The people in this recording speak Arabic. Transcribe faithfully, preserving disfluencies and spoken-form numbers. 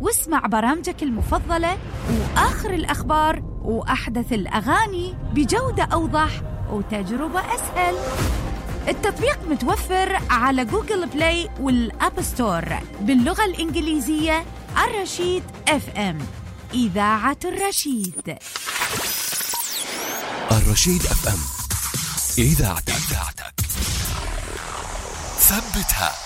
واسمع برامجك المفضلة وآخر الأخبار وأحدث الأغاني بجودة أوضح وتجربة أسهل. التطبيق متوفر على جوجل بلاي والأب ستور باللغة الإنجليزية. الرشيد اف ام، إذاعة الرشيد. الرشيد اف ام، إذاعتك. ثبتها.